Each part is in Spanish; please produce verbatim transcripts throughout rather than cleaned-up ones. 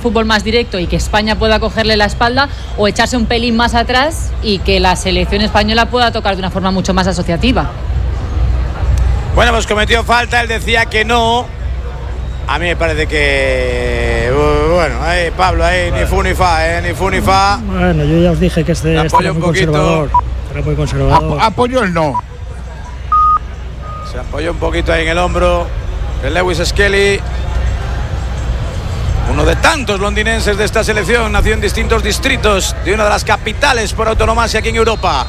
fútbol más directo y que España pueda cogerle la espalda, o echarse un pelín más atrás y que la selección española pueda tocar de una forma mucho más asociativa. Bueno, pues cometió falta, él decía que no. A mí me parece que... Bueno, ahí Pablo, ahí bueno. Ni fu ni fa, ¿eh? Ni fu ni fa. Bueno, yo ya os dije que este apoyo un muy poquito. conservador. Era muy conservador. Ap- apoyo el no. Se apoyó un poquito ahí en el hombro el Lewis Skelly. Uno de tantos londinenses de esta selección, nació en distintos distritos de una de las capitales por autonomía aquí en Europa.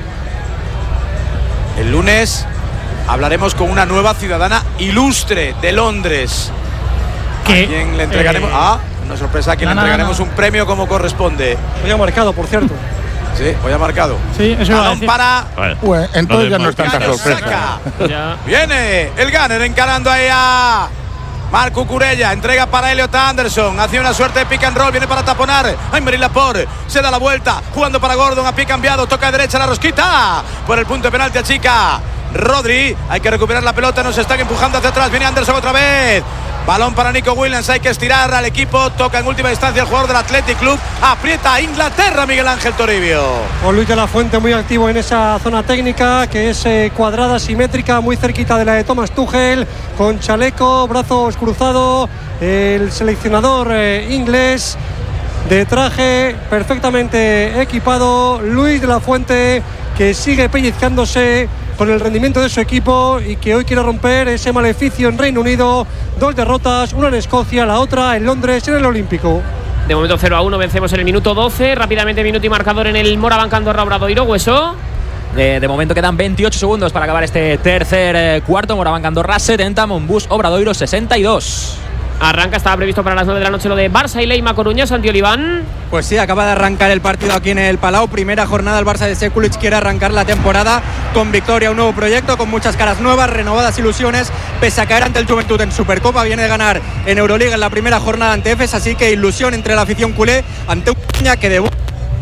El lunes hablaremos con una nueva ciudadana ilustre de Londres. ¿Qué? ¿A quién le entregaremos? Eh, ah, una sorpresa, a quien no, le entregaremos no, no. un premio como corresponde. Hoy ha marcado, por cierto. Sí, hoy ha marcado. Sí, eso Balón para... Vale. Bueno, entonces ya no es tanta sorpresa. Viene el Gunner encarando ahí a Marc Cucurella. Entrega para Elliot Anderson. Hace una suerte de pick and roll. Viene para taponar. Aymeric Laporte se da la vuelta. Jugando para Gordon. A pie cambiado. Toca de derecha la rosquita. Por el punto de penalti a chica Rodri. Hay que recuperar la pelota. Nos están empujando hacia atrás. Viene Anderson otra vez. Balón para Nico Williams, hay que estirar al equipo. Toca en última instancia el jugador del Athletic Club. Aprieta a Inglaterra Miguel Ángel Toribio. Con Luis de la Fuente muy activo en esa zona técnica, que es eh, cuadrada, simétrica, muy cerquita de la de Thomas Tuchel. Con chaleco, brazos cruzados. El seleccionador eh, inglés de traje, perfectamente equipado. Luis de la Fuente, que sigue pellizcándose con el rendimiento de su equipo y que hoy quiere romper ese maleficio en Reino Unido. Dos derrotas, una en Escocia, la otra en Londres en el Olímpico. De momento cero a uno, vencemos en el minuto doce. Rápidamente minuto y marcador en el Moraván Andorra Obradoiro. Hueso. De, de momento quedan veintiocho segundos para acabar este tercer eh, cuarto. Moraván Andorra setenta, Monbus Obradoiro sesenta y dos. Arranca, estaba previsto para las nueve de la noche lo de Barça y Leima Coruña. Santi Oliván. Pues sí, acaba de arrancar el partido aquí en el Palau. Primera jornada, el Barça de Sekulic quiere arrancar la temporada con victoria, un nuevo proyecto, con muchas caras nuevas, renovadas ilusiones, pese a caer ante el Juventud en Supercopa. Viene de ganar en Euroliga en la primera jornada ante Efes, así que ilusión entre la afición culé ante un Coruña que debuta.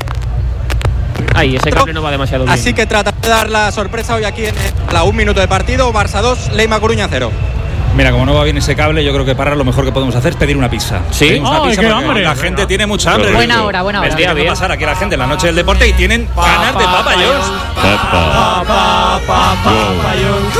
Ay, ese cable no va demasiado bien. Así que trata de dar la sorpresa hoy aquí en el Palau. Un minuto de partido, Barça dos, Leima Coruña cero. Mira, como no va bien ese cable, yo creo que para lo mejor que podemos hacer es pedir una pizza. Sí, una oh, pizza qué porque hambre. La gente tiene mucha hambre. Buena hora, buena hora. Es día de pasar aquí a la gente en la noche del deporte y tienen ganas de Papa John's. Papa. Papa, Papa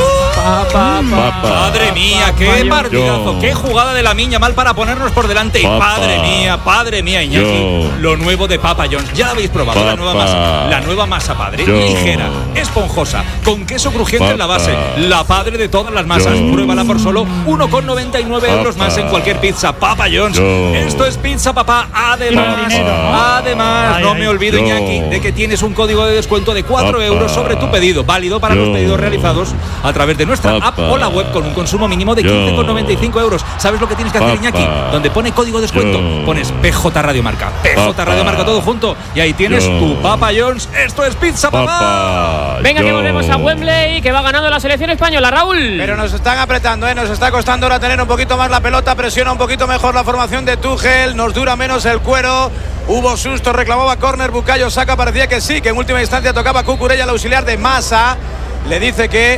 John's. Madre mía, qué partidazo, qué jugada de la Miña mal para ponernos por delante. Y padre mía, padre mía, Iñaki, lo nuevo de Papa John's. Ya lo habéis probado, Papa. la nueva masa. La nueva masa, padre. Yo. Ligera, esponjosa, con queso crujiente Papa. en la base. La padre de todas las masas. Yo. Pruébala por solo uno con noventa y nueve euros más en cualquier pizza. Papa John's. Yo. Esto es Pizza Papá. Además, Papa. además, Ay, no ay. me olvido, Yo. Iñaki, de que tienes un código de descuento de cuatro Papa. euros sobre tu pedido, válido para Yo. los pedidos realizados a través de nuestra Papa. app o la web con un consumo mínimo de Yo. quince con noventa y cinco euros. ¿Sabes lo que tienes que hacer, Papa. Iñaki? Donde pone código de descuento, Yo. pones P J Radio Marca. P J Papa. Radio Marca todo junto y ahí tienes Yo. tu Papa John's. Esto es Pizza Papá. Papa. Venga, que Yo. volvemos a Wembley, que va ganando la selección española, Raúl. Pero nos están apretando, ¿eh? Nos está costando ahora tener un poquito más la pelota. Presiona un poquito mejor la formación de Tuchel. Nos dura menos el cuero. Hubo susto, reclamaba córner. Bukayo Saka, parecía que sí, que en última instancia tocaba Cucurella, el auxiliar de Massa. Le dice que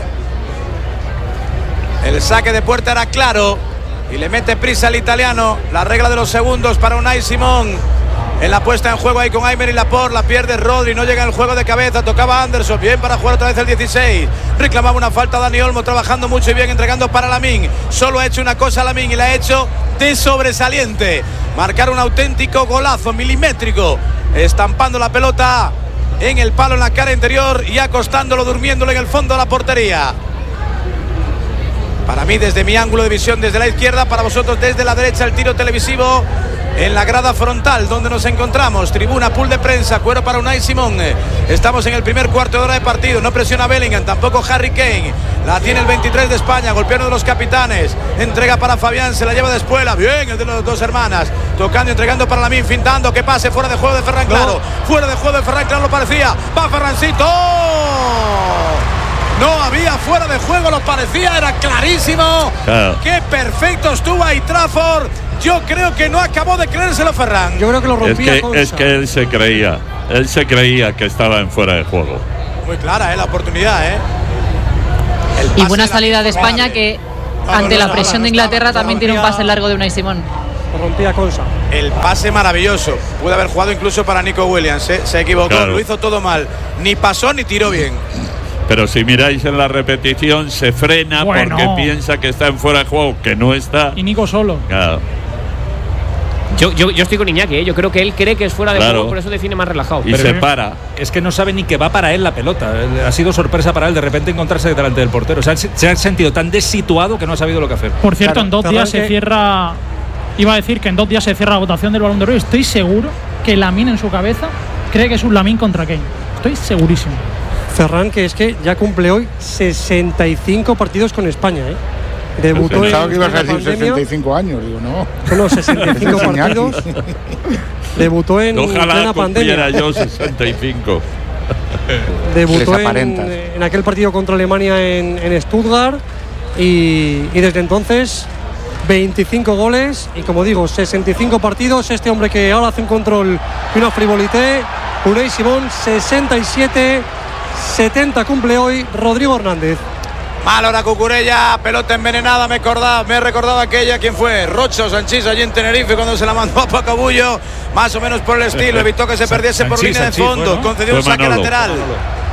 el saque de puerta era claro y le mete prisa al italiano. La regla de los segundos para Unai Simón en la puesta en juego ahí con Aymeric Laporte. La pierde Rodri, no llega en el juego de cabeza. Tocaba Anderson, bien para jugar otra vez el dieciséis. Reclamaba una falta Dani Olmo, trabajando mucho y bien, entregando para Lamine. Solo ha hecho una cosa Lamine y la ha hecho de sobresaliente. Marcar un auténtico golazo milimétrico, estampando la pelota en el palo, en la cara interior y acostándolo, durmiéndolo en el fondo de la portería. Para mí, desde mi ángulo de visión, desde la izquierda, para vosotros desde la derecha, el tiro televisivo en la grada frontal donde nos encontramos. Tribuna, pool de prensa, cuero para Unai Simón. Estamos en el primer cuarto de hora de partido. No presiona Bellingham, tampoco Harry Kane. La tiene el veintitrés de España, golpeando de los capitanes. Entrega para Fabián, se la lleva de Espuela. Bien, el de las dos hermanas. Tocando, entregando para Lamine, fintando. Que pase, fuera de juego de Ferran Claro. No. Fuera de juego de Ferran Claro, lo parecía. Va Ferrancito. No había fuera de juego, lo parecía, era clarísimo. Claro. Qué perfecto estuvo ahí Trafford. Yo creo que no acabó de creérselo Ferran. Yo creo que lo rompía. Es que, es que él se creía, él se creía que estaba en fuera de juego. Muy clara, ¿eh? La oportunidad, ¿eh? Y buena salida de España, que ante la presión de Inglaterra también tiene un pase largo de Unai Simón. Lo rompía Consa. el pase maravilloso. Puede haber jugado incluso para Nico Williams, ¿eh? Se equivocó, claro. Lo hizo todo mal. Ni pasó ni tiró bien. Pero si miráis en la repetición, se frena bueno. porque piensa que está en fuera de juego, que no está. Y Nico solo. Claro. Yo, yo, yo estoy con Iñaki, ¿eh? Yo creo que él cree que es fuera de claro. juego, por eso define más relajado. Y pero se para. Es que no sabe ni que va para él la pelota. Ha sido sorpresa para él de repente encontrarse delante del portero. O sea, se ha sentido tan desituado que no ha sabido lo que hacer. Por cierto, claro, en dos claro, días que... se cierra. Iba a decir que en dos días se cierra la votación del Balón de Oro. Estoy seguro que Lamine en su cabeza cree que es un Lamine contra Kane. Estoy segurísimo. Ferran, que es que ya cumple hoy sesenta y cinco partidos con España, ¿eh? Debutó Pensaba en que ibas a decir pandemia. sesenta y cinco años, digo, no. No, no, sesenta y cinco partidos. Debutó en Ojalá plena pandemia. yo sesenta y cinco. Debutó en, en aquel partido contra Alemania en, en Stuttgart y, y desde entonces veinticinco goles y, como digo, sesenta y cinco partidos. Este hombre que ahora hace un control y una frivolité. Unai Simón, sesenta y siete, setenta cumple hoy Rodrigo Hernández. Mal ahora Cucurella, pelota envenenada, me acordaba, me recordaba aquella, ¿quién fue? Rocho Sanchís allí en Tenerife cuando se la mandó a Paco Bullo, más o menos por el estilo, evitó que se perdiese Sanchís, por línea Sanchís, de fondo, fue, ¿no? Concedió fue un saque Manolo. lateral. Manolo.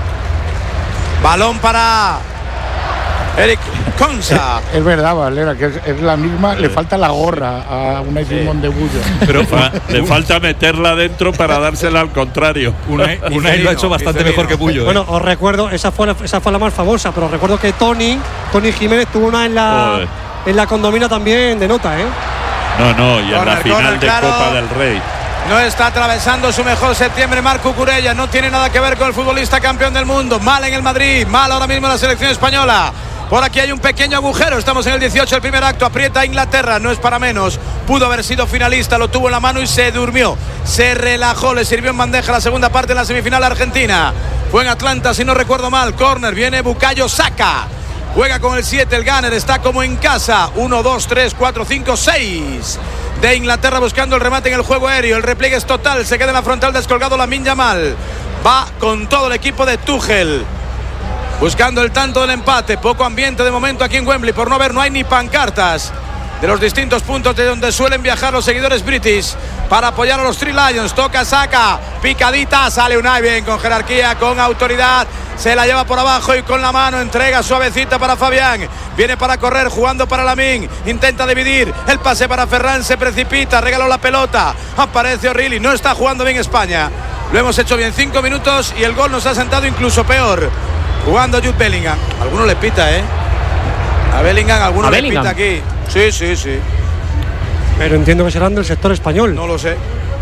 Balón para Eric Consa. Es verdad, Valera, que es, es la misma, le falta la gorra a Unai sí. Simón de Bullo. Pero fa, le falta meterla dentro para dársela al contrario. Unai, Unai lo ha hecho bastante mejor que Bullo. Bueno, ¿eh? os recuerdo, esa fue, la, esa fue la más famosa, pero recuerdo que Tony, Tony Jiménez tuvo una en la, en la condomina también de nota, ¿eh? No, no, y en corner, la final corner, de claro. Copa del Rey. No está atravesando su mejor septiembre Marc Cucurella, no tiene nada que ver con el futbolista campeón del mundo. Mal en el Madrid, mal ahora mismo en la selección española. Por aquí hay un pequeño agujero, estamos en el dieciocho, el primer acto, aprieta Inglaterra, no es para menos. Pudo haber sido finalista, lo tuvo en la mano y se durmió, se relajó, le sirvió en bandeja la segunda parte en la semifinal Argentina. Fue en Atlanta, si no recuerdo mal, córner, viene Bukayo Saka. Juega con el siete, el Gunner, está como en casa. uno, dos, tres, cuatro, cinco, seis de Inglaterra buscando el remate en el juego aéreo. El repliegue es total, se queda en la frontal descolgado Lamine Yamal. Va con todo el equipo de Tuchel, buscando el tanto del empate. Poco ambiente de momento aquí en Wembley, por no ver, no hay ni pancartas de los distintos puntos de donde suelen viajar los seguidores british para apoyar a los Three Lions. Toca Saka, picadita, sale Unai bien, con jerarquía, con autoridad, se la lleva por abajo y con la mano entrega suavecita para Fabián. Viene para correr, jugando para Lamine, intenta dividir, el pase para Ferran, se precipita, regaló la pelota, aparece O'Reilly, no está jugando bien España. Lo hemos hecho bien, cinco minutos y el gol nos ha sentado incluso peor. Jugando Jude Bellingham. Alguno le pita, ¿eh? A Bellingham, alguno le pita aquí. Sí, sí, sí. Pero entiendo que serán del sector español. No lo sé.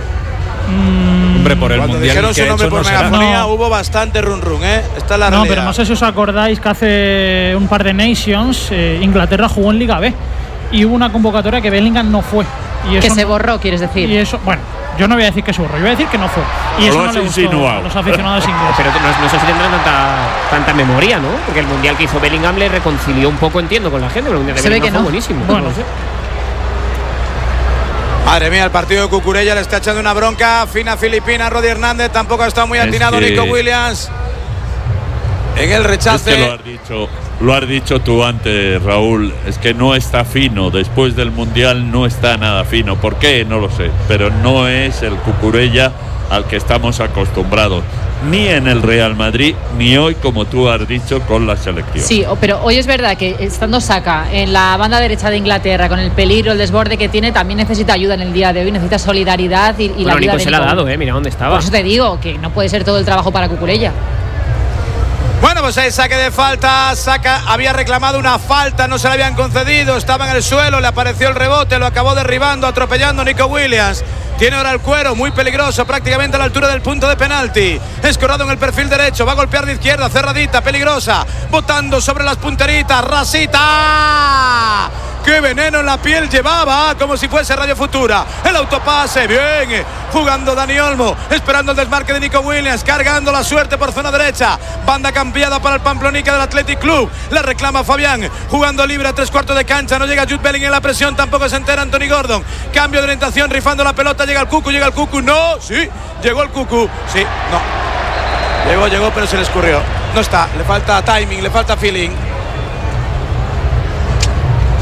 Mm, Hombre, por el Cuando mundial dijeron que su nombre hecho, por no megafonía no. hubo bastante run run, ¿eh? Esta es la no, realidad. pero no sé si os acordáis que hace un par de Nations eh, Inglaterra jugó en Liga B y hubo una convocatoria que Bellingham no fue. Y eso que se no, borró, quieres decir. Y eso, bueno, yo no voy a decir que se borró, yo voy a decir que no fue. Y no eso lo no le gustó insinuado. a los aficionados ingleses. Pero no, no sé si tendrán tanta, tanta memoria, ¿no? Porque el mundial que hizo Bellingham le reconcilió un poco, entiendo, con la gente. Pero el mundial de Se ve Bellingham que no. fue buenísimo. Bueno, no sé. Madre mía, el partido de Cucurella le está echando una bronca fina filipina. Rodri Hernández tampoco ha estado muy atinado. Es que... Nico Williams en el rechace. Es que lo has dicho, lo has dicho tú antes, Raúl. Es que no está fino. Después del mundial no está nada fino. ¿Por qué? No lo sé. Pero no es el Cucurella al que estamos acostumbrados, ni en el Real Madrid, ni hoy, como tú has dicho, con la selección. Sí, pero hoy es verdad que estando Saka en la banda derecha de Inglaterra, con el peligro, el desborde que tiene, también necesita ayuda en el día de hoy, necesita solidaridad y, y bueno, la ayuda Nico de se la ha Nico. dado, eh, mira dónde estaba. Por eso te digo que no puede ser todo el trabajo para Cucurella. Bueno, pues ahí saque de falta. Saka había reclamado una falta, no se la habían concedido, estaba en el suelo, le apareció el rebote, lo acabó derribando, atropellando Nico Williams. Tiene ahora el cuero, muy peligroso, prácticamente a la altura del punto de penalti. Escorado en el perfil derecho, va a golpear de izquierda, cerradita, peligrosa, botando sobre las punteritas, rasita. ¡Qué veneno en la piel llevaba! Como si fuese Radio Futura. El autopase, bien. Jugando Dani Olmo, esperando el desmarque de Nico Williams, cargando la suerte por zona derecha. Banda cambiada para el Pamplonica del Athletic Club. La reclama Fabián, jugando libre a tres cuartos de cancha. No llega Jude Bellingham en la presión, tampoco se entera Anthony Gordon. Cambio de orientación, rifando la pelota. Llega el Cucu, llega el Cucu. No, sí, llegó el Cucu. Sí, no. Llegó, llegó, pero se le escurrió. No está, le falta timing, le falta feeling.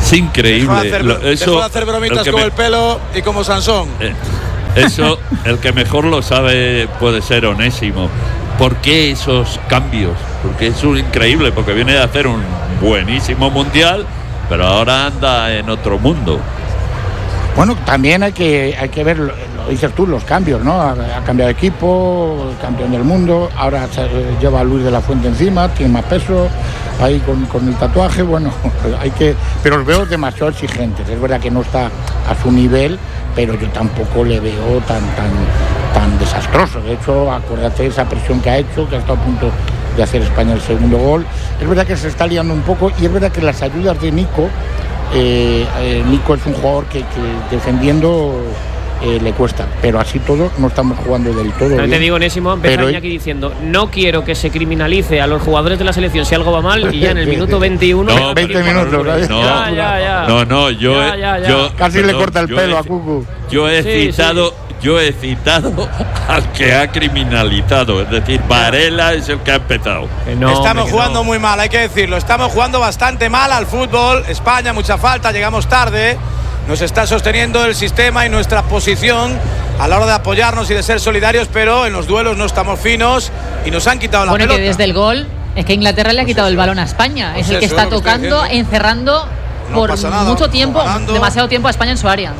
Es increíble. Dejó de hacer, Lo, eso, dejó de hacer bromitas el con me, el pelo y como Sansón. Eh, eso, el que mejor lo sabe puede ser Onésimo. ¿Por qué esos cambios? Porque es un increíble, porque viene de hacer un buenísimo mundial, pero ahora anda en otro mundo. Bueno, también hay que hay que ver, lo dices tú, los cambios, ¿no? Ha, ha cambiado de equipo, campeón del mundo, ahora se lleva a Luis de la Fuente encima, tiene más peso, ahí con, con el tatuaje, bueno, hay que... Pero los veo demasiado exigentes, es verdad que no está a su nivel, pero yo tampoco le veo tan tan tan desastroso. De hecho, acuérdate de esa presión que ha hecho, que ha estado a punto de hacer España el segundo gol. Es verdad que se está liando un poco y es verdad que las ayudas de Nico, eh, eh, Nico es un jugador que, que defendiendo eh, le cuesta, pero así todo no estamos jugando del todo no bien. Te digo, Onésimo, empezó pero... aquí diciendo, no quiero que se criminalice a los jugadores de la selección si algo va mal, y ya en el minuto veintiuno... No, veinte minutos, ¿sabes? No, ya, ya, ya. no, no, yo, Ya, ya, ya. yo Casi perdón, le corta el pelo he, a Cucu. Yo he Sí, citado... sí. Yo he citado al que ha criminalizado, es decir, Varela es el que ha empezado. No, estamos hombre, jugando no. muy mal, hay que decirlo. Estamos jugando bastante mal al fútbol. España, mucha falta, llegamos tarde. Nos está sosteniendo el sistema y nuestra posición a la hora de apoyarnos y de ser solidarios, pero en los duelos no estamos finos y nos han quitado la Bueno, pelota. que desde el gol es que Inglaterra le ha Pues quitado eso. el balón a España. Pues es el que eso está es lo que estoy tocando, diciendo. encerrando No por pasa nada, mucho tiempo, ganando. demasiado tiempo a España en su área.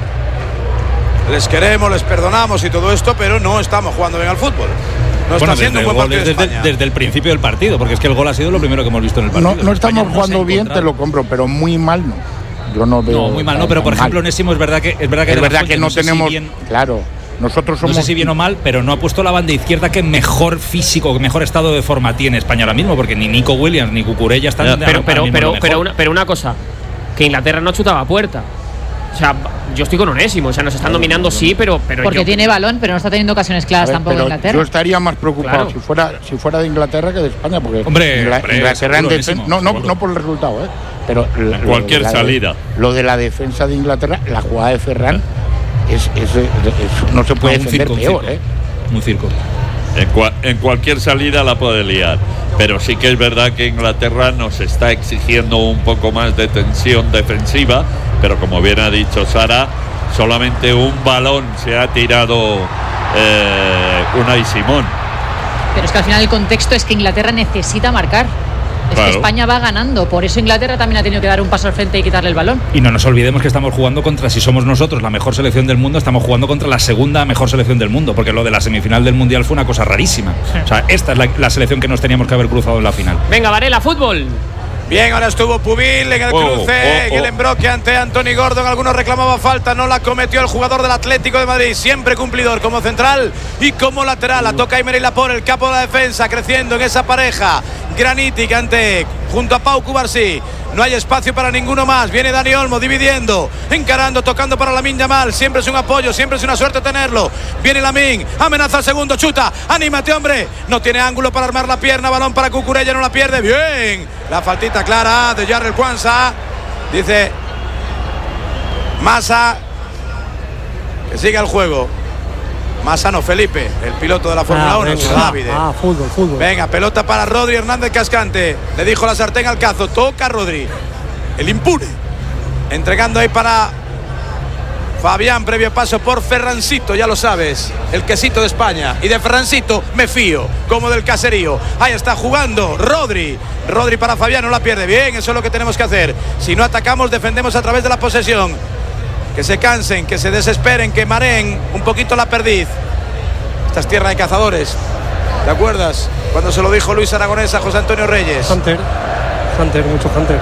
Les queremos, les perdonamos y todo esto, pero no estamos jugando bien al fútbol. No Bueno, está siendo un desde, buen el gol, partido de desde, España. desde el principio del partido, porque es que el gol ha sido lo primero que hemos visto en el partido. No, no estamos España jugando se ha bien, te encontrado. lo compro, pero muy mal no. Yo no veo. No, muy mal, no, pero por tan ejemplo, mal. Onésimo, es verdad que es verdad que, Es de la verdad Fuente, que no sé si tenemos. bien- Claro, nosotros somos. No sé si bien o mal, pero no ha puesto la banda izquierda que mejor físico, que mejor estado de forma tiene España ahora mismo, porque ni Nico Williams ni Cucurella están. Ya, ahora Pero, pero, mismo pero, lo mejor. pero, una, pero una cosa, que Inglaterra no chutaba a puerta. O sea, yo estoy con Onésimo, o sea, nos están dominando, sí, pero, pero Porque yo- tiene balón, pero no está teniendo ocasiones A claras ver, tampoco pero Inglaterra. yo estaría más preocupado Claro. si fuera si fuera de Inglaterra que de España, porque Hombre, Ingla- hombre, Inglaterra en seguro, defensa, Onésimo, no, no, seguro. no por el resultado, ¿eh? Pero la- En lo cualquier de la- salida. Lo de la defensa de Inglaterra, la jugada de Ferran es, es- es- es- no se puede un defender circo, un peor, circo. ¿eh? Un circo. En, cua- en cualquier salida la puede liar, pero sí que es verdad que Inglaterra nos está exigiendo un poco más de tensión defensiva, pero como bien ha dicho Sara, solamente un balón se ha tirado eh, Unai Simón. Pero es que al final el contexto es que Inglaterra necesita marcar. Es Claro. que España va ganando, por eso Inglaterra también ha tenido que dar un paso al frente y quitarle el balón. Y no nos olvidemos que estamos jugando contra, si somos nosotros la mejor selección del mundo, estamos jugando contra la segunda mejor selección del mundo, porque lo de la semifinal del Mundial fue una cosa rarísima. O sea, esta es la, la selección que nos teníamos que haber cruzado en la final. Venga, Varela, fútbol. Bien, ahora estuvo Pubil en el Oh, cruce, oh, en el oh. embroque ante Anthony Gordon. Algunos reclamaban falta, no la cometió el jugador del Atlético de Madrid. Siempre cumplidor como central y como lateral. La toca Aymeric Laporte, el capo de la defensa, creciendo en esa pareja. Granitic ante, junto a Pau Cubarsí. No hay espacio para ninguno más. Viene Dani Olmo dividiendo, encarando, tocando para Lamine Yamal. Siempre es un apoyo, siempre es una suerte tenerlo. Viene Lamine, amenaza al segundo, chuta. Anímate, hombre. No tiene ángulo para armar la pierna. Balón para Cucurella, no la pierde. Bien. La faltita clara de Jarrell Kwanza. Dice Massa que siga el juego. Massa no, Felipe, el piloto de la Fórmula Ah, uno, venga, el ah, Davide. ah, fútbol, fútbol. Venga, pelota para Rodri Hernández Cascante. Le dijo la sartén al cazo. Toca Rodri. El impune. Entregando ahí para Fabián, previo paso por Ferrancito, ya lo sabes. El quesito de España. Y de Ferrancito me fío, como del caserío. Ahí está jugando Rodri. Rodri para Fabián, no la pierde. Bien, eso es lo que tenemos que hacer. Si no atacamos, defendemos a través de la posesión. Que se cansen, que se desesperen, que mareen un poquito la perdiz. Esta es tierra de cazadores. ¿Te acuerdas? Cuando se lo dijo Luis Aragonés a José Antonio Reyes. Hunter, Hunter, mucho Hunter.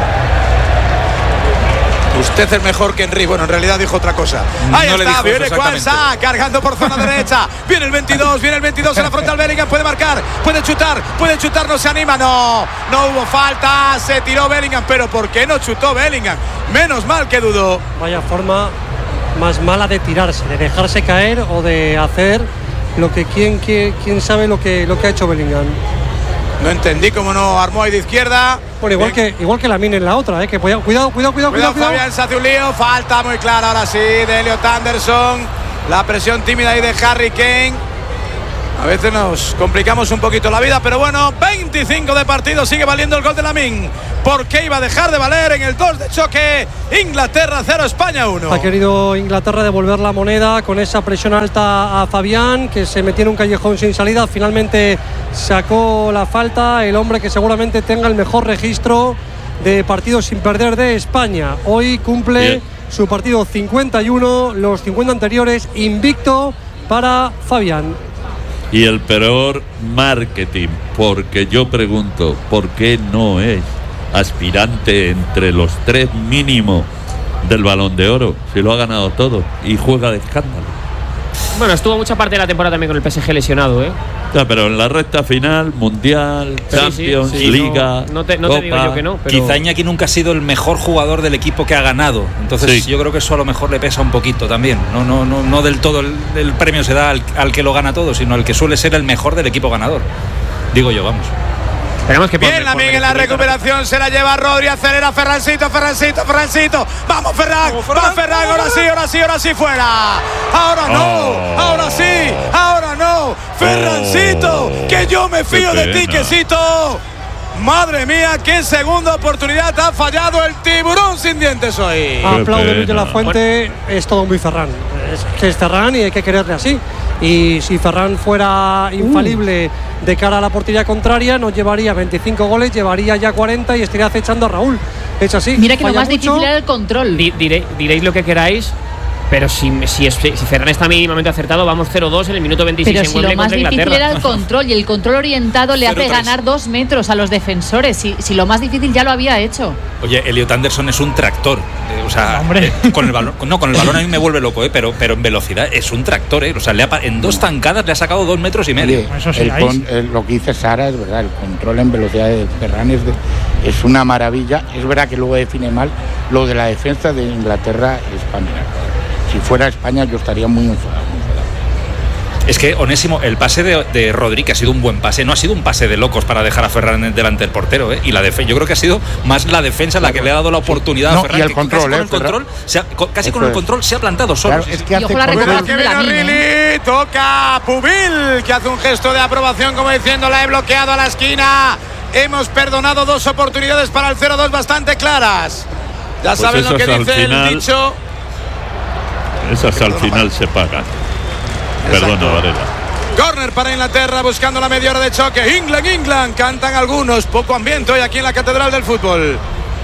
Usted es mejor que Henry. Bueno, en realidad dijo otra cosa. Ahí No le está, dijo viene eso Kwanza, cargando por zona derecha. Viene el veintidós, viene el veintidós en la frontal. Bellingham puede marcar, puede chutar, puede chutar, no se anima. No, no hubo falta, se tiró Bellingham. Pero ¿por qué no chutó Bellingham? Menos mal que dudó. Vaya forma más mala de tirarse, de dejarse caer o de hacer lo que quién, quién, quién sabe lo que, lo que ha hecho Bellingham. No entendí cómo no armó ahí de izquierda. Bueno, igual que igual que Lamine en la otra, ¿eh? Que cuidado, cuidado, cuidado, cuidado, Cuidado, cuidado. Fabián, se hace un lío. Falta muy clara ahora sí de Elliot Anderson. La presión tímida ahí de Harry Kane. A veces nos complicamos un poquito la vida, pero bueno, veinticinco de partido, sigue valiendo el gol de Lamine. ¿Por qué iba a dejar de valer en el dos de choque? Inglaterra cero, España uno. Ha querido Inglaterra devolver la moneda con esa presión alta a Fabián, que se metió en un callejón sin salida. Finalmente sacó la falta el hombre que seguramente tenga el mejor registro de partidos sin perder de España. Hoy cumple Bien. su partido cincuenta y uno, los cincuenta anteriores invicto para Fabián. Y el peor marketing, porque yo pregunto, ¿por qué no es aspirante entre los tres mínimo del Balón de Oro? Si lo ha ganado todo y juega de escándalo. Bueno, estuvo mucha parte de la temporada también con el P S G lesionado, ¿eh? Ya, pero en la recta final, Mundial, sí, Champions, sí, sí, Liga, no, no, te, no Copa. te digo yo que no, pero... Quizá Iñaki nunca ha sido el mejor jugador del equipo que ha ganado. Entonces sí. yo creo que eso a lo mejor le pesa un poquito también. No, no, no, no del todo el, el premio se da al, al que lo gana todo, sino al que suele ser el mejor del equipo ganador. Digo yo, vamos. Que Bien, Lamine en la recuperación se la lleva Rodri, acelera Ferrancito, Ferrancito, Ferrancito. Vamos Ferran, vamos Ferran, Ferran, ahora sí, ahora sí, ahora sí fuera. Ahora no, oh. ahora sí, ahora no. Ferrancito, oh. que yo me fío de ti, quesito. Madre mía, qué segunda oportunidad ha fallado el tiburón sin dientes hoy. Aplaude Luis de la Fuente, es todo muy Ferran. Es que es Ferran y hay que quererle así. Y si Ferran fuera infalible uh. de cara a la portería contraria, nos llevaría veinticinco goles, llevaría ya cuarenta y estaría acechando a Raúl. Es así. Mira que lo más mucho. difícil era el control. Di, diré, diréis lo que queráis, pero si, si, es, si Ferran está mínimamente acertado, vamos cero dos en el minuto veintiséis. Pero si lo más difícil era el control, y el control orientado le hace ganar dos metros a los defensores. Si, si lo más difícil ya lo había hecho. Oye, Elliot Anderson es un tractor. Eh, o sea, Hombre. Eh, con el balón, no, con el balón a mí me vuelve loco, eh, pero, pero en velocidad es un tractor. Eh. O sea, le ha, en dos tancadas le ha sacado dos metros y medio. Oye, Eso sí, el con, el, lo que dice Sara es verdad, el control en velocidad de Ferran es, de, es una maravilla. Es verdad que luego define mal lo de la defensa de Inglaterra-España. Si fuera España yo estaría muy enfadado. Es que, Onésimo, el pase de, de Rodri, que ha sido un buen pase, no ha sido un pase de locos para dejar a Ferran delante del portero, ¿eh? Y la defe- yo creo que ha sido más la defensa la que le ha dado la oportunidad no, a Ferran. Y el que control, casi, eh, con, el control se ha, casi con el control se ha plantado solo. Claro, es que hace la recuperación que viene Rilly, toca Pubil, que hace un gesto de aprobación como diciendo la he bloqueado a la esquina. Hemos perdonado dos oportunidades para el cero dos bastante claras. Ya pues saben lo que dice final, el dicho. Esas al final se pagan. Perdona, Varela. Corner para Inglaterra buscando la media hora de choque. England, England, cantan algunos. Poco ambiente hoy aquí en la Catedral del Fútbol.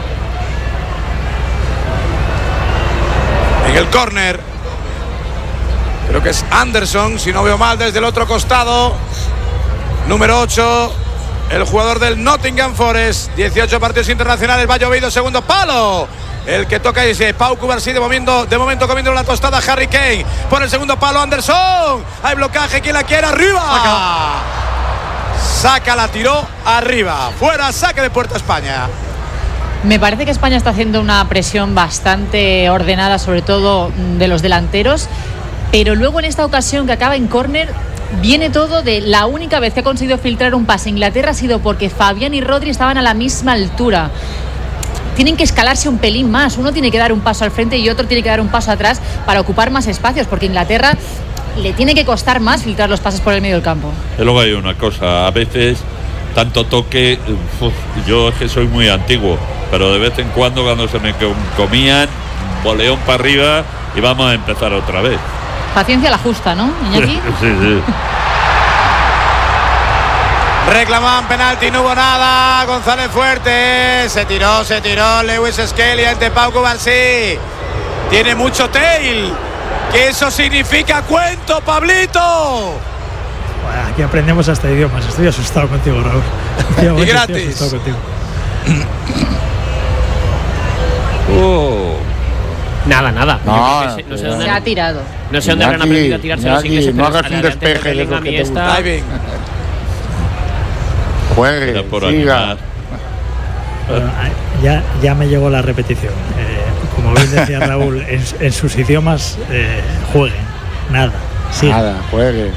En el córner, creo que es Anderson, si no veo mal, desde el otro costado. Número ocho, el jugador del Nottingham Forest. dieciocho partidos internacionales, va llovido, segundo palo. El que toca es Pau Cubarsí, de momento, de momento comiendo la tostada Harry Kane. Por el segundo palo Anderson. Hay blocaje, quien la quiere, arriba. Saca. Saca, la tiró arriba. Fuera, saque de puerta España. Me parece que España está haciendo una presión bastante ordenada, sobre todo de los delanteros. Pero luego en esta ocasión que acaba en córner, viene todo de la única vez que ha conseguido filtrar un pase Inglaterra ha sido porque Fabián y Rodri estaban a la misma altura. Tienen que escalarse un pelín más. Uno tiene que dar un paso al frente y otro tiene que dar un paso atrás para ocupar más espacios, porque Inglaterra le tiene que costar más filtrar los pases por el medio del campo. Y luego hay una cosa, a veces tanto toque, uf, yo es que soy muy antiguo, pero de vez en cuando cuando se me comían, boleón para arriba y vamos a empezar otra vez. Paciencia la justa, ¿no, Iñaki? Sí, sí. Reclamaban penalti, no hubo nada. González Fuerte, se tiró, se tiró Lewis Skelly ante Pau Cubarsí. Tiene mucho tail, que eso significa cuento, Pablito. Bueno, aquí aprendemos hasta idiomas. Estoy asustado contigo, Raúl. Y gratis. Estoy asustado contigo. Oh. Nada, nada. No, no, sé, no sé dónde se ha tirado. No sé dónde habrán aprendido a tirarse los ingleses. No hagas un despeje de lo que te gusta. Juegue, siga. Bueno, ya, ya me llegó la repetición. Eh, como bien decía Raúl, en, en sus idiomas eh, jueguen. Nada. Sí. Nada, juegue.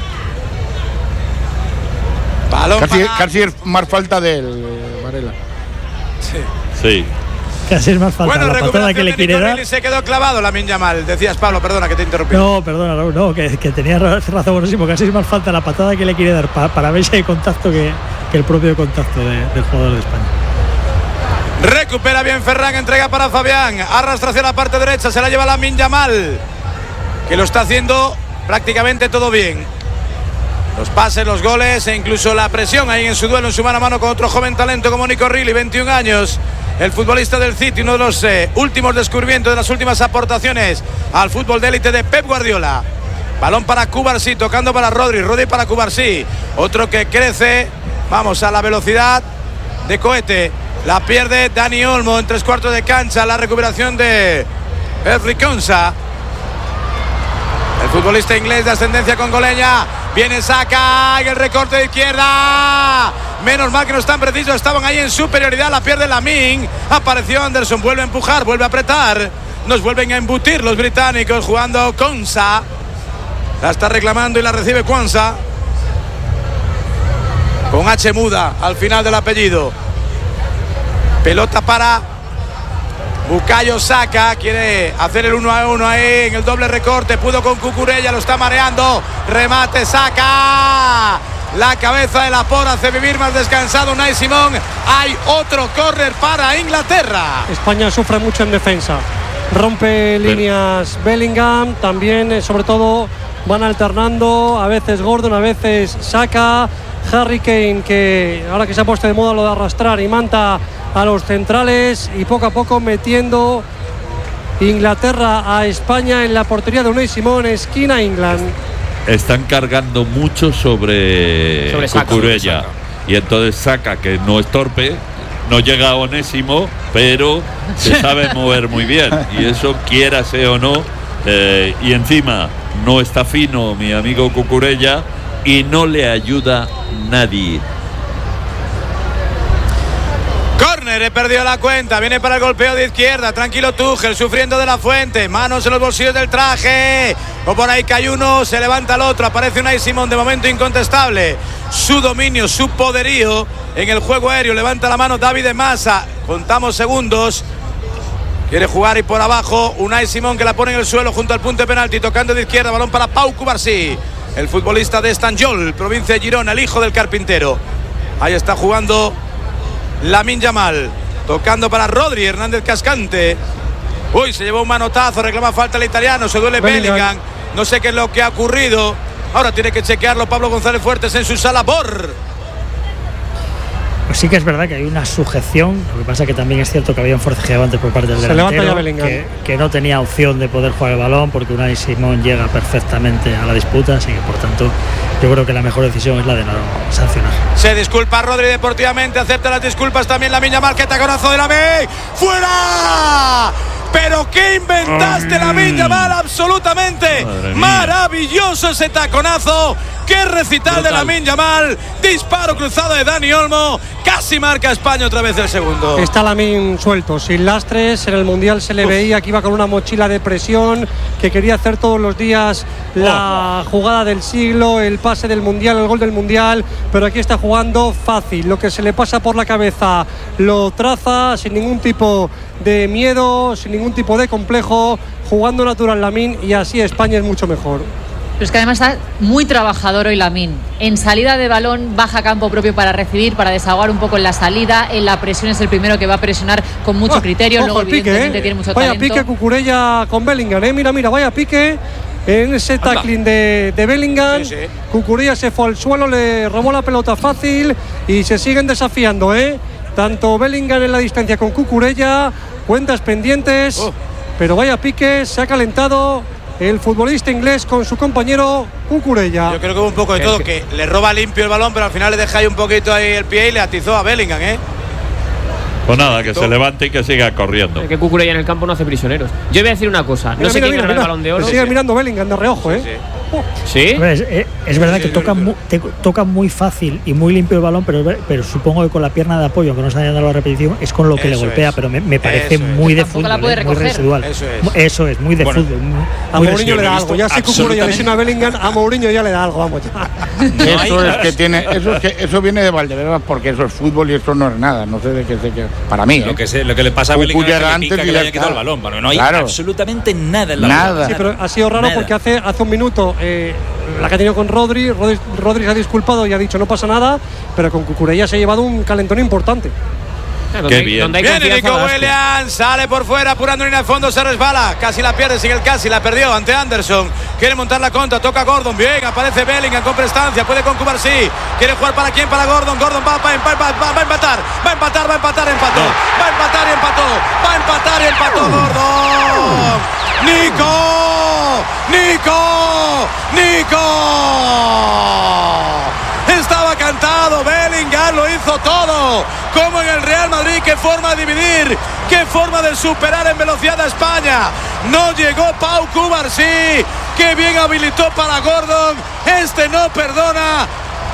Casi, casi es más falta del Varela. Sí. Sí. Casi es más falta bueno, la patada que le quiere dar. Y se quedó clavado Lamine Yamal. Decías, Pablo, perdona que te interrumpí. No, perdona, Raúl, no, que, que tenía razón buenísimo. Casi es más falta la patada que le quiere dar para, para ver si hay contacto que, que el propio contacto de, del jugador de España. Recupera bien Ferran, entrega para Fabián. Arrastra hacia la parte derecha, se la lleva Lamine Yamal, que lo está haciendo prácticamente todo bien. Los pases, los goles e incluso la presión ahí en su duelo, en su mano a mano con otro joven talento como Nico Reilly, veintiún años. El futbolista del City, uno de los eh, últimos descubrimientos, de las últimas aportaciones al fútbol de élite de Pep Guardiola. Balón para Cubarsí, tocando para Rodri, Rodri para Cubarsí. Otro que crece, vamos, a la velocidad de cohete. La pierde Dani Olmo en tres cuartos de cancha. La recuperación de Ezri Konsa, el futbolista inglés de ascendencia congoleña. Viene Saka en el recorte de izquierda. Menos mal que no están precisos, estaban ahí en superioridad. La pierde Lamine. Apareció Anderson, vuelve a empujar, vuelve a apretar. Nos vuelven a embutir los británicos jugando Konsa. La está reclamando y la recibe Konsa, con H muda al final del apellido. Pelota para Bukayo Saka, quiere hacer el uno a uno ahí en el doble recorte, pudo con Cucurella, lo está mareando, remate Saka, la cabeza de la por hace vivir más descansado Unai Simón. Hay otro córner para Inglaterra. España sufre mucho en defensa, rompe Pero... líneas Bellingham, también eh, sobre todo van alternando, a veces Gordon, a veces Saka. Harry Kane, que ahora que se ha puesto de moda lo de arrastrar, y manta a los centrales, y poco a poco metiendo Inglaterra a España en la portería de Unai Simón, esquina England. Están cargando mucho sobre, sobre Cucurella, y entonces Saka, que no es torpe, no llega a Onésimo, pero se sabe mover muy bien, y eso quiérase o no, eh, y encima no está fino mi amigo Cucurella y no le ayuda nadie. Córner, he perdido la cuenta, viene para el golpeo de izquierda, tranquilo Tuchel, sufriendo de la Fuente, manos en los bolsillos del traje, o por ahí cae uno, se levanta el otro, aparece Unai Simón, de momento incontestable, su dominio, su poderío en el juego aéreo, levanta la mano David de Massa, contamos segundos, quiere jugar y por abajo, Unai Simón que la pone en el suelo junto al punto de penalti, tocando de izquierda, balón para Pau Cubarsí, el futbolista de Estanjol, provincia de Girona, el hijo del carpintero. Ahí está jugando Lamine Yamal, tocando para Rodri, Hernández Cascante. Uy, se llevó un manotazo, reclama falta el italiano, se duele Bellingham. Bellingham. No sé qué es lo que ha ocurrido. Ahora tiene que chequearlo Pablo González Fuertes en su sala. Por Pues sí que es verdad que hay una sujeción, lo que pasa que también es cierto que había un forcejeo antes por parte del delantero, que, que no tenía opción de poder jugar el balón porque Unai Simón llega perfectamente a la disputa, así que por tanto yo creo que la mejor decisión es la de no sancionar. Se disculpa Rodri deportivamente, acepta las disculpas también Lamine Yamal, que taconazo de la B, ¡fuera! Pero qué inventaste, Lamine Yamal, absolutamente maravilloso ese taconazo. Qué recital Brutal. de Lamine Yamal, disparo cruzado de Dani Olmo, casi marca España otra vez el segundo. Está Lamine suelto, sin lastres, en el Mundial se le Uf. veía que iba con una mochila de presión, que quería hacer todos los días la oh. jugada del siglo, el pase del Mundial, el gol del Mundial, pero aquí está jugando fácil, lo que se le pasa por la cabeza lo traza sin ningún tipo de miedo, sin ningún tipo de complejo, jugando natural Lamine, y así España es mucho mejor. Pero es que además está muy trabajador hoy Lamine. En salida de balón baja campo propio para recibir, para desahogar un poco en la salida. En la presión es el primero que va a presionar con mucho oh, criterio. Luego pique, evidentemente eh. tiene mucho vaya talento. Vaya pique Cucurella con Bellingham, eh. Mira, mira, vaya pique en ese tackling de, de Bellingham. Sí, sí. Cucurella se fue al suelo, le robó la pelota fácil y se siguen desafiando, eh. Tanto Bellingham en la distancia con Cucurella, cuentas pendientes, oh. pero vaya pique, se ha calentado el futbolista inglés con su compañero Cucurella. Yo creo que hubo un poco de todo, que le roba limpio el balón, pero al final le deja ahí un poquito ahí el pie y le atizó a Bellingham, ¿eh? Pues nada, que se levante y que siga corriendo. Es que Cucurella en el campo no hace prisioneros. Yo voy a decir una cosa, no mira, sé mira, quién mira, mira, el balón de oro. Se sigue mirando Bellingham de reojo, ¿eh? Sí, sí. ¿Sí? Es, es, es verdad que toca, mu, te, toca muy fácil y muy limpio el balón, pero, pero supongo que con la pierna de apoyo, que no está dando la repetición, es con lo que eso le golpea, es. Pero me, me parece eso muy es. de fútbol, eh, muy residual. Eso es, eso es muy de bueno, fútbol. Muy, a muy Mourinho le da algo, ya sé que Cucurella lesiona a Bellingham, a Mourinho ya le da algo, vamos ya. Eso es que tiene, eso, es que, eso viene de Valdebebas porque eso es fútbol y eso no es nada, no sé de qué sé qué. Para mí, lo ¿eh? que sé, lo que le pasa a Bellingham es que, pica que le haya quitado el balón, bueno, no hay claro. absolutamente nada en la nada. Bola. Sí, pero ha sido raro nada. porque hace hace un minuto eh, la que ha tenido con Rodri, Rodri, Rodri se ha disculpado y ha dicho no pasa nada, pero con Cucurella se ha llevado un calentón importante. Qué bien. Viene Nico Williams, sale por fuera, apurando línea de fondo, se resbala, casi la pierde, sigue el casi, la perdió ante Anderson, quiere montar la contra, toca Gordon, bien, aparece Bellingham con prestancia, puede con Cubarsí, quiere jugar para quién, para Gordon, Gordon va, va, va, va, va a empatar, va a empatar, va a empatar, empató, no. va a empatar y empató, va a empatar y empató Gordon, Nico, Nico, Nico, estaba cantado, Bellingham lo hizo todo, como en el Real Madrid, qué forma de dividir, qué forma de superar en velocidad a España. No llegó Pau Cubarsí, qué bien habilitó para Gordon, este no perdona,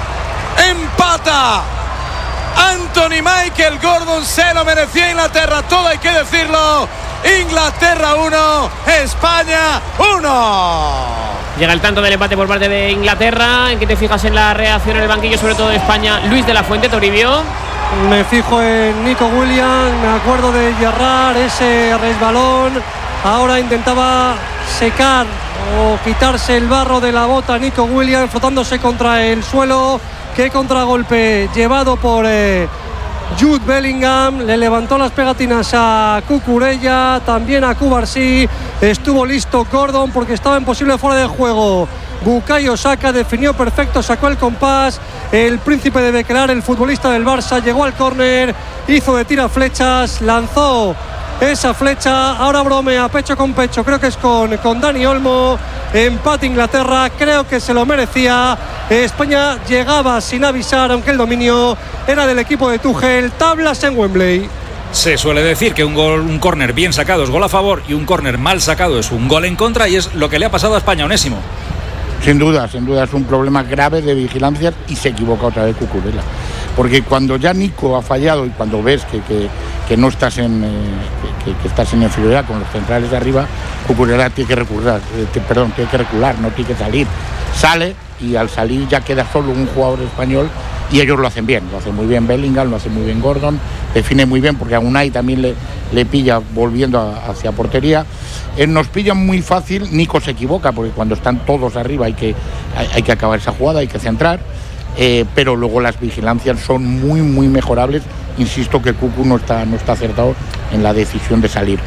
empata Anthony Michael Gordon, se lo merecía Inglaterra, todo hay que decirlo. Inglaterra uno, España uno. Llega el tanto del empate por parte de Inglaterra. ¿En qué te fijas en la reacción en el banquillo, sobre todo de España? Luis de la Fuente, Toribio. Me fijo en Nico Williams, me acuerdo de Gerrard, ese resbalón. Ahora intentaba secar o quitarse el barro de la bota Nico Williams, frotándose contra el suelo. Qué contragolpe llevado por eh, Jude Bellingham, le levantó las pegatinas a Cucurella, también a Cubarsí. Estuvo listo Gordon porque estaba imposible fuera de juego. Bukayo Saka definió perfecto, sacó el compás. El príncipe de Bequelar, el futbolista del Barça, llegó al córner, hizo de tira flechas, lanzó esa flecha, ahora bromea pecho con pecho, creo que es con, con Dani Olmo. Empate Inglaterra, creo que se lo merecía. España llegaba sin avisar, aunque el dominio era del equipo de Tuchel. Tablas en Wembley. Se suele decir que un gol, un córner bien sacado es gol a favor y un córner mal sacado es un gol en contra, y es lo que le ha pasado a España, Onésimo. Sin duda, sin duda es un problema grave de vigilancia y se equivoca otra vez Cucurella. Porque cuando ya Nico ha fallado y cuando ves que, que, que no estás en eh, que, que estás en inferioridad con los centrales de arriba, Cucurella tiene que recular, eh, te, perdón, tiene que recular, no tiene que salir. Sale y al salir ya queda solo un jugador español y ellos lo hacen bien, lo hace muy bien Bellingham, lo hace muy bien Gordon, define muy bien porque a Unai también le, le pilla volviendo a, hacia portería. Eh, nos pilla muy fácil, Nico se equivoca porque cuando están todos arriba hay que, hay, hay que acabar esa jugada, hay que centrar, eh, pero luego las vigilancias son muy muy mejorables. Insisto que Cucu no está, no está acertado en la decisión de salir.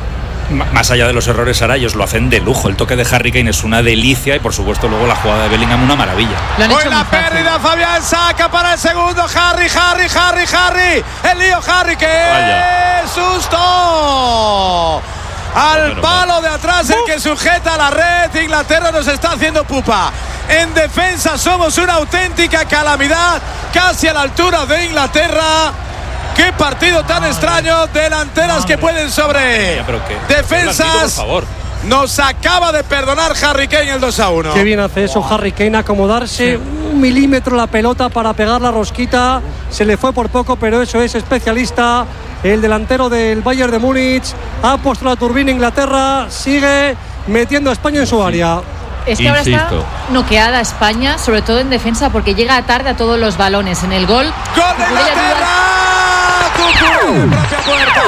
Más allá de los errores, Sara, ellos lo hacen de lujo. El toque de Harry Kane es una delicia y por supuesto luego la jugada de Bellingham una maravilla. Buena pérdida, Fabián saca para el segundo. Harry, Harry, Harry, Harry. El lío Harry, que susto. Al palo de atrás el que sujeta la red. Inglaterra nos está haciendo pupa. En defensa somos una auténtica calamidad, casi a la altura de Inglaterra. Qué partido tan extraño, delanteras que pueden sobre ya, pero que, defensas. Por favor. Nos acaba de perdonar Harry Kane el dos a uno. Qué bien hace eso Harry Kane, acomodarse sí. un milímetro la pelota para pegar la rosquita. Se le fue por poco, pero eso es especialista. El delantero del Bayern de Múnich ha puesto la turbina. Inglaterra sigue metiendo a España en su área. Es que Insisto. ahora está noqueada España, sobre todo en defensa, porque llega tarde a todos los balones. En el gol. ¡Gol de Inglaterra! ¡Cucú! ¡Propia puerta!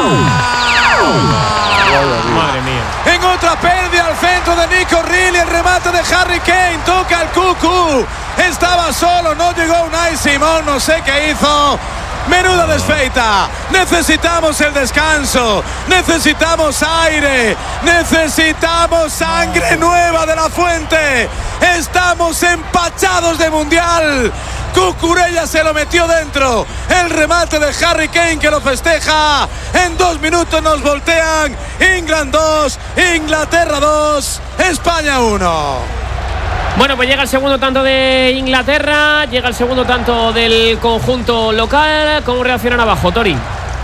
Madre mía. En otra pérdida al centro de Nico Reilly, el remate de Harry Kane, toca el Cucú. Estaba solo, no llegó Unai Simón, no sé qué hizo. Menuda desfeita. Necesitamos el descanso, necesitamos aire, necesitamos sangre nueva de la fuente. Estamos empachados de mundial. Cucurella se lo metió dentro. El remate de Harry Kane que lo festeja. En dos minutos nos voltean. England dos, Inglaterra dos, España uno. Bueno, pues llega el segundo tanto de Inglaterra, llega el segundo tanto del conjunto local. ¿Cómo reaccionan abajo, Tori?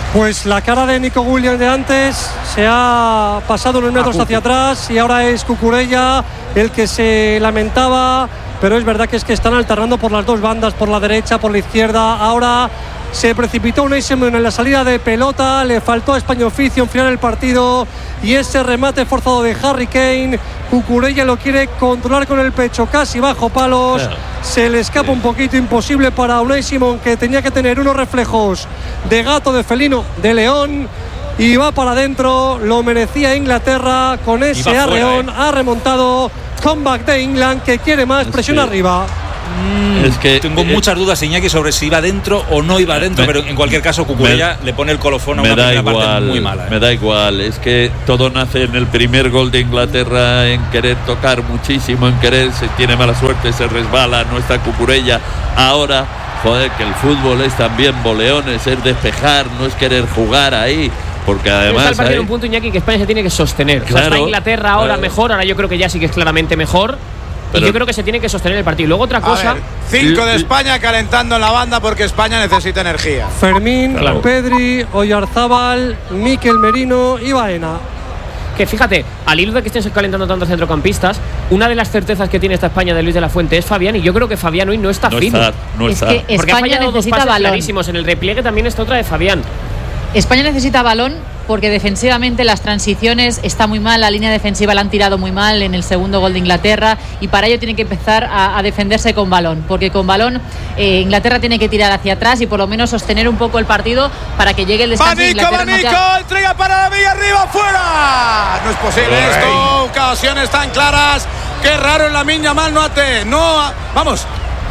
Pues la cara de Nico Williams de antes se ha pasado unos metros hacia atrás y ahora es Cucurella el que se lamentaba, pero es verdad que es que están alternando por las dos bandas, por la derecha, por la izquierda. Ahora se precipitó Unai Simón en la salida de pelota, le faltó a España Oficio en final del partido y ese remate forzado de Harry Kane, Cucurella lo quiere controlar con el pecho casi bajo palos, yeah. se le escapa yeah. un poquito, imposible para Unai Simón, que tenía que tener unos reflejos de gato, de felino, de león, y va para adentro. Lo merecía Inglaterra con ese arreón, fuera, eh. ha remontado. Comeback de England, que quiere más, es presión que, arriba. Mm, es que tengo eh, muchas dudas, Iñaki, sobre si iba dentro o no iba dentro, me, pero en cualquier caso Cucurella me, le pone el colofón a una primera igual, parte muy mala. ¿eh? Me da igual, es que todo nace en el primer gol de Inglaterra, en querer tocar muchísimo, en querer, se tiene mala suerte, se resbala, no está Cucurella. Ahora, joder, que el fútbol es también boleones, es despejar, no es querer jugar ahí. Porque además está el partido hay... un punto, Iñaki, que España se tiene que sostener. Claro, o sea, está Inglaterra ahora claro. mejor, ahora yo creo que ya sí que es claramente mejor. Pero... Y yo creo que se tiene que sostener el partido. Luego otra cosa. Ver, cinco de España calentando en la banda porque España necesita energía. Fermín, claro. Pedri, Oyarzábal, Mikel Merino y Baena. Que fíjate, al hilo de que estén calentando tantos centrocampistas, una de las certezas que tiene esta España de Luis de la Fuente es Fabián, y yo creo que Fabián hoy no está no fino. Está, no es está. que porque España ha fallado dos pases balón. clarísimos. En el repliegue también está otra de Fabián. España necesita balón porque defensivamente las transiciones está muy mal, la línea defensiva la han tirado muy mal en el segundo gol de Inglaterra, y para ello tiene que empezar a, a defenderse con balón, porque con balón eh, Inglaterra tiene que tirar hacia atrás y por lo menos sostener un poco el partido para que llegue el descanso. Manico, Manico, no te... entrega para la vía arriba, fuera. No es posible Ay. esto, ocasiones tan claras. Qué raro en la miña mal, no ate, no, vamos.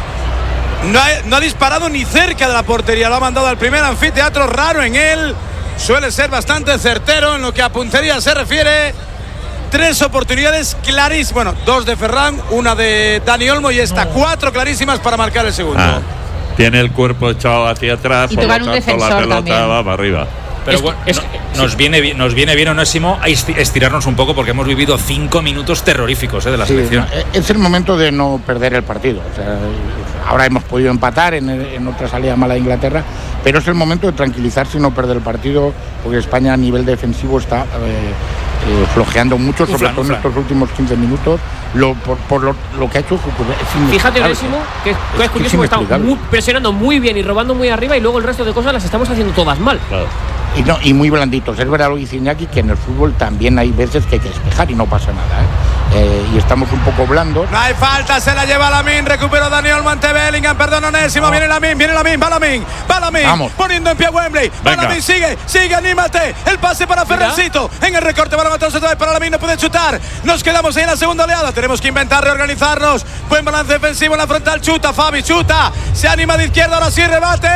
No ha, no ha disparado ni cerca de la portería, lo ha mandado al primer anfiteatro, raro en él, suele ser bastante certero en lo que a puntería se refiere. Tres oportunidades clarísimas, bueno, dos de Ferran, una de Dani Olmo y esta, no. cuatro clarísimas para marcar el segundo. Ah, tiene el cuerpo echado hacia atrás, y por lo tanto la pelota también. va para arriba. Pero es, bueno, es, no, nos, viene bien, nos viene bien, Onésimo, a estirarnos un poco porque hemos vivido cinco minutos terroríficos ¿eh? de la sí, selección. Es el momento de no perder el partido. O sea, ahora hemos podido empatar en, en otra salida mala de Inglaterra, pero es el momento de tranquilizarse y no perder el partido, porque España a nivel defensivo está eh, eh, flojeando mucho, sobre ufla, todo ufla. en estos últimos quince minutos. Lo, por, por lo, lo que ha hecho es Fíjate, Onésimo, que, que es curioso, que estamos muy, presionando muy bien y robando muy arriba, y luego el resto de cosas las estamos haciendo todas mal. Claro. Y, no, y muy blanditos. Es verdad lo que dice Iñaki, que en el fútbol también hay veces que hay que despejar y no pasa nada, ¿eh? Eh, y estamos un poco blandos. No hay falta, se la lleva Lamin, recuperó Dani Olmo ante Bellingham, perdón, Onésimo, no. viene Lamin, viene Lamin, va Lamin, va Lamin, Vamos. poniendo en pie a Wembley, va Lamin, sigue, sigue, anímate, el pase para Ferrancito, en el recorte, balón atrás otra vez para Lamin, no puede chutar, nos quedamos ahí en la segunda oleada, tenemos que inventar, reorganizarnos, buen balance defensivo en la frontal, chuta, Fabi, chuta, se anima de izquierda, ahora sí, rebate,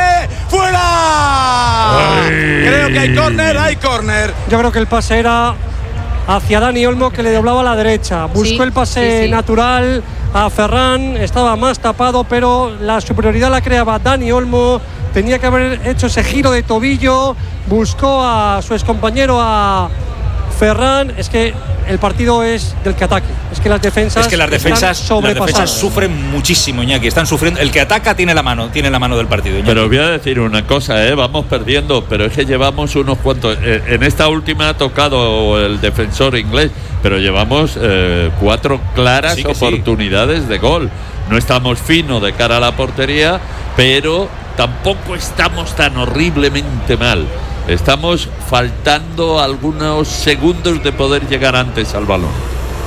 fuera. Ay. Creo que hay córner, hay córner. Yo creo que el pase era hacia Dani Olmo, que le doblaba a la derecha, buscó sí, el pase sí, sí. natural a Ferran, estaba más tapado, pero la superioridad la creaba Dani Olmo, tenía que haber hecho ese giro de tobillo, buscó a su excompañero, a Ferran. Es que el partido es del que ataque, es que las defensas es que las defensas, las defensas sufren muchísimo, Iñaki, están sufriendo. El que ataca tiene la mano, tiene la mano del partido, Iñaki. Pero voy a decir una cosa, ¿eh? Vamos perdiendo, pero es que llevamos unos cuantos. Eh, en esta última ha tocado el defensor inglés, pero llevamos eh, cuatro claras sí oportunidades sí. de gol. No estamos finos de cara a la portería, pero tampoco estamos tan horriblemente mal. Estamos faltando algunos segundos de poder llegar antes al balón.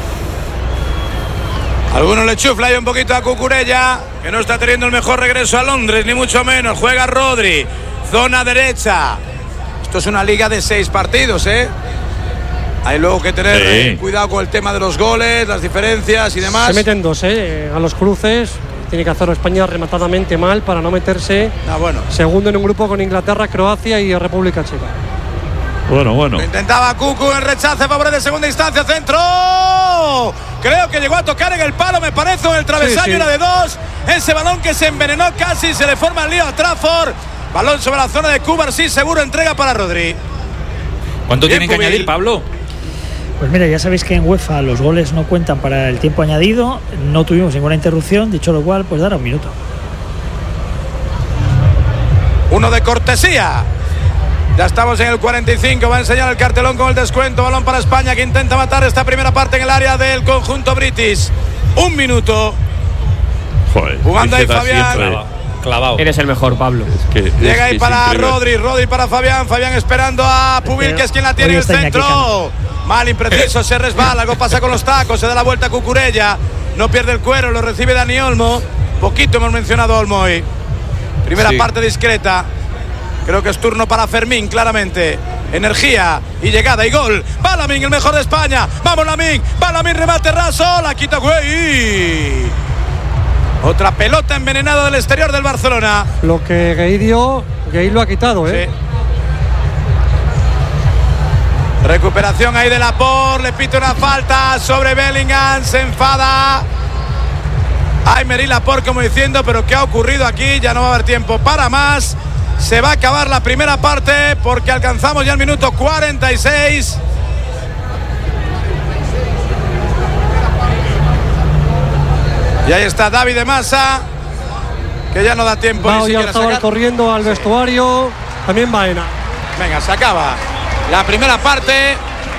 Algunos le chufla ahí un poquito a Cucurella, que no está teniendo el mejor regreso a Londres, ni mucho menos. Juega Rodri, zona derecha. Esto es una liga de seis partidos, ¿eh? Hay luego que tener sí. eh, cuidado con el tema de los goles, las diferencias y demás. Se meten dos, ¿eh? A los cruces. Tiene que hacerlo España rematadamente mal para no meterse ah, bueno. segundo en un grupo con Inglaterra, Croacia y República Checa. Bueno, bueno. Lo intentaba Cucu, el rechace, favor de segunda instancia, centro. Creo que llegó a tocar en el palo, me parece, en el travesaño, sí, sí. era de dos. Ese balón que se envenenó casi, se le forma el lío a Trafford. Balón sobre la zona de Cuba, sí, seguro, entrega para Rodri. ¿Cuánto Bien, tienen que Cubil. añadir, Pablo? Pues mira, ya sabéis que en UEFA los goles no cuentan para el tiempo añadido. No tuvimos ninguna interrupción, dicho lo cual, pues dará un minuto. Uno de cortesía. Ya estamos en el cuarenta y cinco, va a enseñar el cartelón con el descuento. Balón para España, que intenta matar esta primera parte en el área del conjunto british. Un minuto. Joder, jugando ahí Fabián. Clavado. Eres el mejor, Pablo. Es que, Llega es ahí que para Rodri, Rodri para Fabián, Fabián esperando a Pubil, que es quien la tiene en el centro. Mal, impreciso, se resbala, algo pasa con los tacos, se da la vuelta a Cucurella, no pierde el cuero, lo recibe Dani Olmo. Poquito hemos mencionado a Olmo hoy. Primera sí. parte discreta. Creo que es turno para Fermín, claramente. Energía y llegada y gol. Va Lamín, el mejor de España. Vamos Lamín, va Lamín, remate raso, la quita Güey. Otra pelota envenenada del exterior del Barcelona. Lo que Gay dio, Gay lo ha quitado, ¿eh? Sí. Recuperación ahí de Laporte, le pita una falta sobre Bellingham, se enfada Aymeric Laporte como diciendo, pero ¿qué ha ocurrido aquí? Ya no va a haber tiempo para más. Se va a acabar la primera parte porque alcanzamos ya el minuto cuarenta y seis. Y ahí está David de Masa, que ya no da tiempo. Va Oyarzabal corriendo al vestuario. También Baena. Venga, se acaba la primera parte.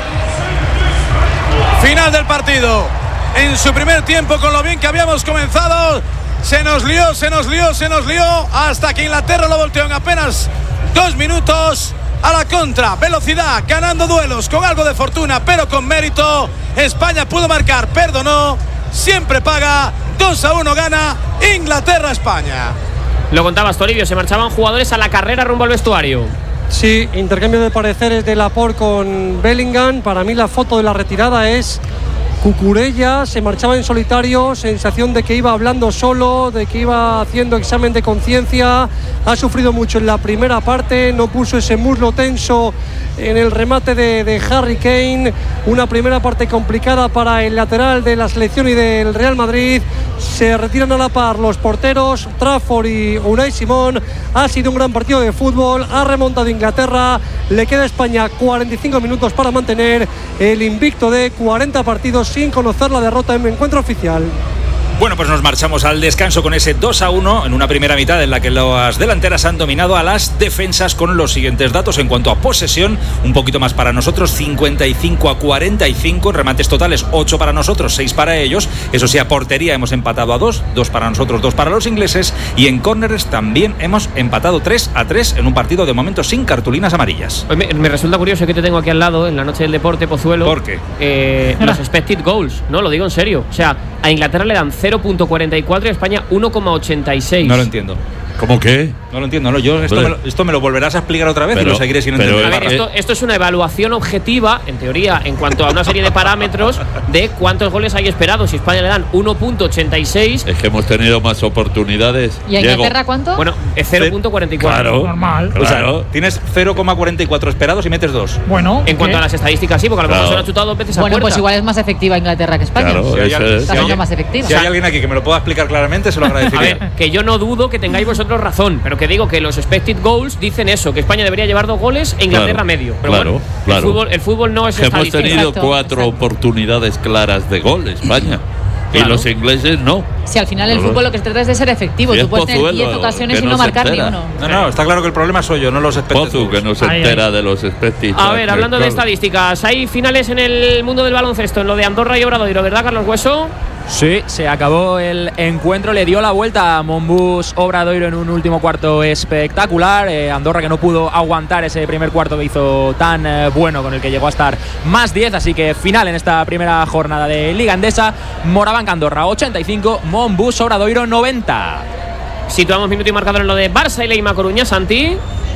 Final del partido. En su primer tiempo, con lo bien que habíamos comenzado, se nos lió, se nos lió, se nos lió, hasta que Inglaterra lo volteó en apenas dos minutos. A la contra, velocidad, ganando duelos, con algo de fortuna, pero con mérito. España pudo marcar, perdonó, siempre paga. Dos a uno gana Inglaterra-España. Lo contabas, Toribio, se marchaban jugadores a la carrera rumbo al vestuario. Sí, intercambio de pareceres de Laporte con Bellingham. Para mí la foto de la retirada es Cucurella, se marchaba en solitario, sensación de que iba hablando solo, de que iba haciendo examen de conciencia. Ha sufrido mucho en la primera parte, no puso ese muslo tenso en el remate de, de Harry Kane. Una primera parte complicada para el lateral de la selección y del Real Madrid. Se retiran a la par los porteros Trafford y Unai Simón. Ha sido un gran partido de fútbol, ha remontado Inglaterra. Le queda a España cuarenta y cinco minutos para mantener el invicto de cuarenta partidos sin conocer la derrota en el encuentro oficial. Bueno, pues nos marchamos al descanso con ese dos a uno en una primera mitad en la que las delanteras han dominado a las defensas con los siguientes datos. En cuanto a posesión, un poquito más para nosotros, cincuenta y cinco a cuarenta y cinco, remates totales ocho para nosotros, seis para ellos. Eso sí, a portería hemos empatado a dos, dos para nosotros, dos para los ingleses, y en córneres también hemos empatado tres a tres en un partido de momento sin cartulinas amarillas. Me, me resulta curioso que te tengo aquí al lado en la noche del deporte, Pozuelo. ¿Por qué? Eh, los expected goals, no, lo digo en serio. O sea, a Inglaterra le dan cero coma cuarenta y cuatro y a España uno coma ochenta y seis. No lo entiendo. ¿Cómo qué? No lo entiendo, no, yo esto, me lo, esto me lo volverás a explicar otra vez, pero, y lo seguiré sin entender. A ver, esto, esto es una evaluación objetiva, en teoría, en cuanto a una serie de parámetros de cuántos goles hay esperados. Si a España le dan uno coma ochenta y seis. Es que hemos tenido más oportunidades. ¿Y a Inglaterra cuánto? Bueno, es cero coma cuarenta y cuatro. Claro, normal. Claro. O sea, tienes cero coma cuarenta y cuatro esperados y metes dos. Bueno, en cuanto ¿qué? a las estadísticas, sí, porque a lo mejor claro. se lo ha chutado dos veces a Bueno, puerta. pues igual es más efectiva Inglaterra que España. Claro, si hay, eso es. Está Si siendo hay, más efectiva. si hay alguien aquí que me lo pueda explicar claramente, se lo agradecería. A ver, que yo no dudo que tengáis vosotros razón, pero que digo que los expected goals dicen eso, que España debería llevar dos goles e Inglaterra claro, medio. Pero claro, bueno, claro. El, fútbol, el fútbol no es que hemos estadística. tenido Exacto, cuatro exacto. oportunidades claras de gol, España. Claro. Y los ingleses no. Si al final el No, fútbol lo que se trata es de ser efectivo, si tú es puedes tener Pozuelo, diez ocasiones que y no no se marcar ni entera. uno. No, no, está claro que el problema soy yo, no los expected Pozu, goals. que no se Ay, entera ay. de los expected. A ver, hablando de estadísticas, hay finales en el mundo del baloncesto, en lo de Andorra y Obradoiro, ¿verdad, Carlos Hueso? Sí, se acabó el encuentro, le dio la vuelta a Monbus Obradoiro en un último cuarto espectacular. eh, Andorra que no pudo aguantar ese primer cuarto que hizo tan eh, bueno, con el que llegó a estar más diez, así que final en esta primera jornada de Liga Endesa. Morabanca Andorra ochenta y cinco, Monbus Obradoiro noventa. Situamos minuto y marcador en lo de Barça y Leima Coruña, Santi.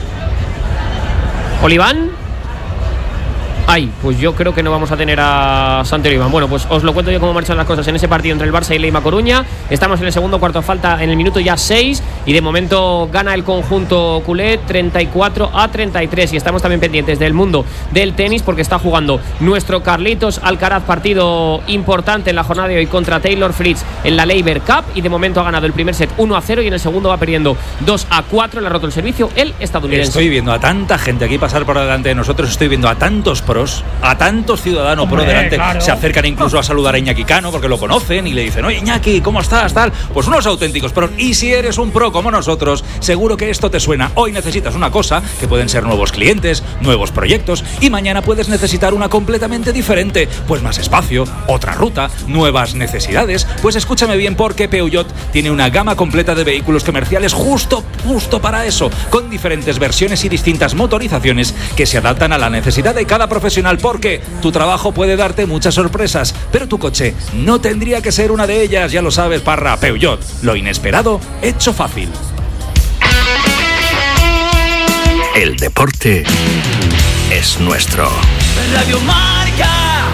Oliván. Ay, pues yo creo que no vamos a tener a Santi Oliván. Bueno, pues os lo cuento yo cómo marchan las cosas en ese partido entre el Barça y Leima Coruña. Estamos en el segundo cuarto, falta en el minuto ya seis, y de momento gana el conjunto culé treinta y cuatro a treinta y tres. Y estamos también pendientes del mundo del tenis, porque está jugando nuestro Carlitos Alcaraz, partido importante en la jornada de hoy contra Taylor Fritz en la Laver Cup, y de momento ha ganado el primer set uno a cero y en el segundo va perdiendo dos a cuatro. Le ha roto el servicio el estadounidense. Estoy viendo a tanta gente aquí pasar por delante de nosotros, estoy viendo a tantos pros vosotros, a tantos ciudadanos por delante, claro. Se acercan incluso a saludar a Iñaki Cano porque lo conocen y le dicen, oye Iñaki, ¿cómo estás? Tal. Pues unos auténticos pros. Y si eres un pro como nosotros, seguro que esto te suena. Hoy necesitas una cosa, que pueden ser nuevos clientes, nuevos proyectos, y mañana puedes necesitar una completamente diferente. Pues más espacio, otra ruta, nuevas necesidades. Pues escúchame bien, porque Peugeot tiene una gama completa de vehículos comerciales justo, justo para eso, con diferentes versiones y distintas motorizaciones que se adaptan a la necesidad de cada profesional, porque tu trabajo puede darte muchas sorpresas, pero tu coche no tendría que ser una de ellas, ya lo sabes, Parra. Peugeot, lo inesperado hecho fácil. El deporte es nuestro. Radio Marca.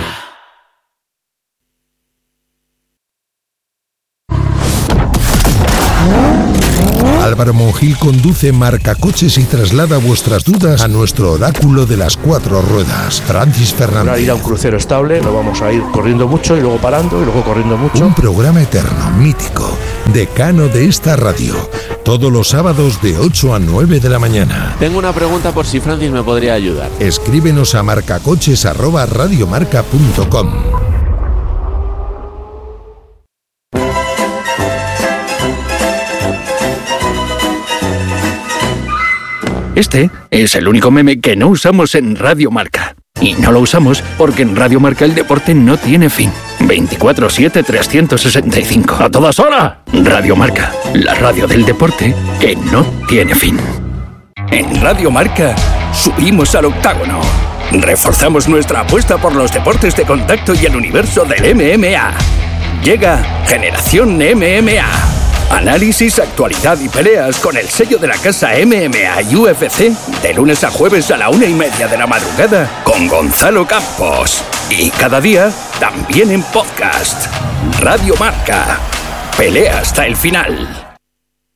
Álvaro Monjil conduce Marcacoches y traslada vuestras dudas a nuestro oráculo de las cuatro ruedas, Francis Fernández. Para ir a un crucero estable, no vamos a ir corriendo mucho y luego parando y luego corriendo mucho. Un programa eterno, mítico, decano de esta radio, todos los sábados de ocho a nueve de la mañana. Tengo una pregunta por si Francis me podría ayudar. Escríbenos a marcacoches arroba radiomarca punto com. Este es el único meme que no usamos en Radio Marca. Y no lo usamos porque en Radio Marca el deporte no tiene fin. veinticuatro siete, trescientos sesenta y cinco. ¡A todas horas! Radio Marca, la radio del deporte que no tiene fin. En Radio Marca subimos al octágono. Reforzamos nuestra apuesta por los deportes de contacto y el universo del M M A. Llega Generación M M A. Análisis, actualidad y peleas con el sello de la casa M M A y U F C de lunes a jueves a la una y media de la madrugada con Gonzalo Campos. Y cada día también en podcast. Radio Marca. Pelea hasta el final.